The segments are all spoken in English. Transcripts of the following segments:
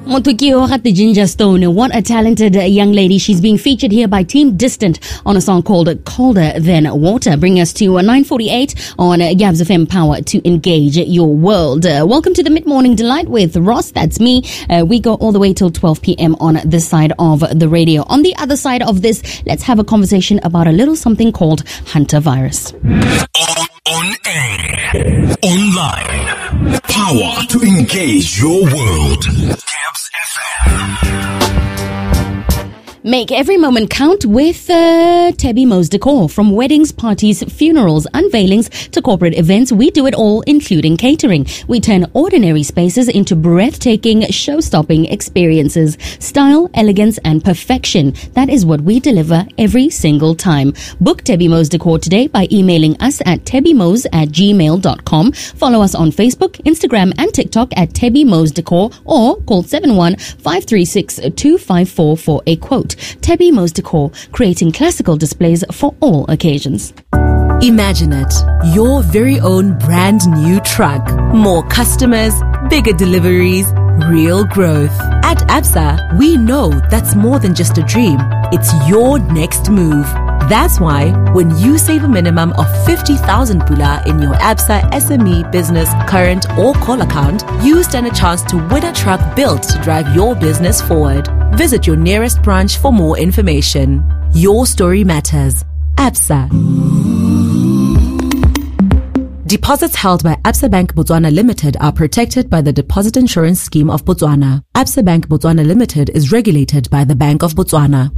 Motukio Hati Ginger Stone, what a talented young lady. She's being featured here by Team Distant on a song called Colder Than Water. Bring us to 9:48 on Gabs FM Power to engage your world. Welcome to the Mid-Morning Delight with Ross, that's me. We go all the way till 12 p.m. on this side of the radio. On the other side of this, let's have a conversation about a little something called Hunter virus. On air, online, power to engage your world. Gabs FM. Make every moment count with Tebby Mo's Decor. From weddings, parties, funerals, unveilings to corporate events, we do it all, including catering. We turn ordinary spaces into breathtaking, show-stopping experiences. Style, elegance, and perfection. That is what we deliver every single time. Book Tebby Mo's Decor today by emailing us at tebbymos@gmail.com. Follow us on Facebook, Instagram, and TikTok at Tebby Mo's Decor, or call 71-536-254 for a quote. Tebby Mo's Decor, creating classical displays for all occasions. Imagine it, your very own brand new truck. More customers, bigger deliveries, real growth. At Absa, we know that's more than just a dream. It's your next move. That's why when you save a minimum of 50,000 pula in your Absa SME business current or call account, you stand a chance to win a truck built to drive your business forward. Visit your nearest branch for more information. Your story matters. Absa. Deposits held by Absa Bank Botswana Limited are protected by the Deposit Insurance Scheme of Botswana. Absa Bank Botswana Limited is regulated by the Bank of Botswana.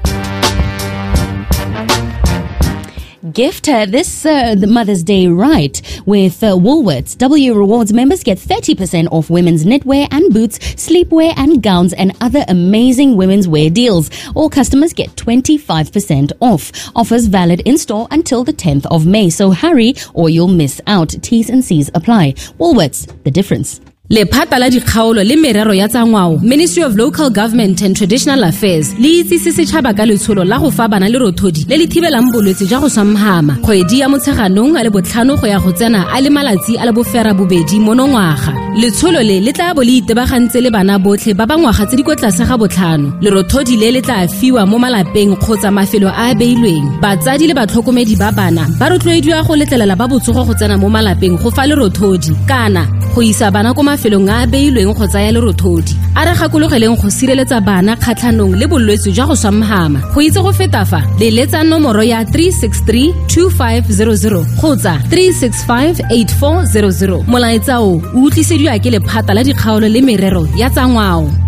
Gift this the Mother's Day right with Woolworths. W Rewards members get 30% off women's knitwear and boots, sleepwear and gowns, and other amazing women's wear deals. All customers get 25% off. Offers valid in store until the 10th of May. So hurry or you'll miss out. T's and C's apply. Woolworths, the difference. Lephata la dikgaolo le merero ya tsa ngwao, Ministry of Local Government and Traditional Affairs le itsise setšhaba ka letsholo la go fa bana le rothodi le le thibelang bolwetse jwa go samhama kgwedi ya motsheganong a le botlhano go ya go tsena a le malatsi a le bofera bobedi monongwaga. Letsholo le tla bo le itebagantse le bana botlhe ba ba ngwaga tse di kwa tlase ga botlhano. Le rothodi le tla fiwa mo malapeng kgotsa mafelo a beilweng. Batsadi le batlhokomedi ba bana ba rotloediwa go letlelela ba botsogo go tsena mo malapeng go fa le rothodi kana go isa bana ko mafelong a beilweng go tsaya le rothodi. A re gakologeleng go sireletsa bana kgatlhanong le bolwetse jwa go samhama. Go itse go feta fa, leletsa nomoro ya 363-2500 kgotsa 365-8400. Molaetsa o utlwisediwa ke lephata la dikgaolo le merero ya tsa ngwao.